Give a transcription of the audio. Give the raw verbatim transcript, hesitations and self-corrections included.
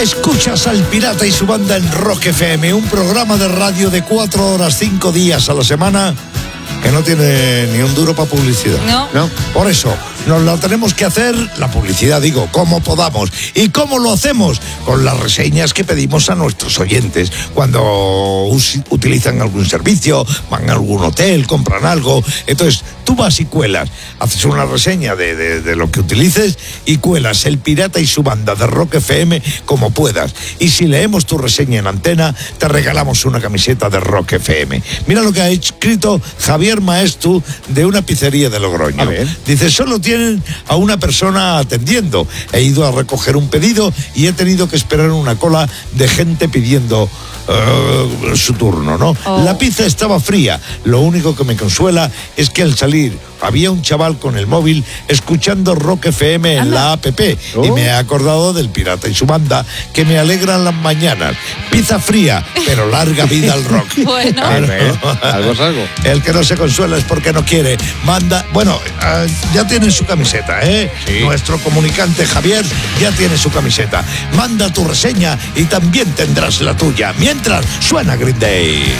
Escuchas al Pirata y su banda en Rock F M, un programa de radio de cuatro horas, cinco días a la semana, que no tiene ni un duro para publicidad. No. no. Por eso, nos la tenemos que hacer, la publicidad digo, como podamos. ¿Y cómo lo hacemos? Con las reseñas que pedimos a nuestros oyentes. Cuando us- utilizan algún servicio, van a algún hotel, compran algo. Entonces, tú vas y cuelas, haces una reseña de, de, de lo que utilices y cuelas el Pirata y su banda de Rock F M como puedas. Y si leemos tu reseña en antena, te regalamos una camiseta de Rock F M. Mira lo que ha escrito Javier Maestu de una pizzería de Logroño. A ver. Dice, solo tienen a una persona atendiendo. He ido a recoger un pedido y he tenido que esperar una cola de gente pidiendo uh, su turno, ¿no? Oh. La pizza estaba fría. Lo único que me consuela es que al salir había un chaval con el móvil escuchando Rock F M en Anda. la app Oh. y me he acordado del Pirata y su banda, que me alegran las mañanas. Pizza fría, pero larga vida al rock. Bueno. Claro. ¿Eh? Algo es algo. El que no se consuela es porque no quiere. Manda, bueno, uh, ya tiene su camiseta, ¿eh? Sí. Nuestro comunicante Javier ya tiene su camiseta. Manda tu reseña y también tendrás la tuya. Mientras, suena Green Day.